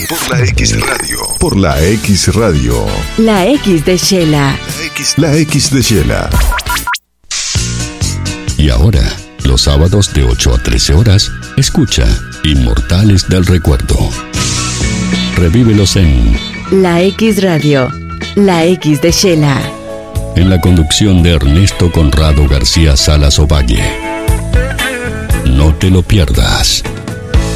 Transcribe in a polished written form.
Por la X Radio. Por la X Radio. La X de Shela. La X de Shela. Y ahora, los sábados de 8 a 13 horas, escucha Inmortales del Recuerdo. Revívelos en La X Radio. La X de Shela. En la conducción de Ernesto Conrado García Salas Ovalle. No te lo pierdas.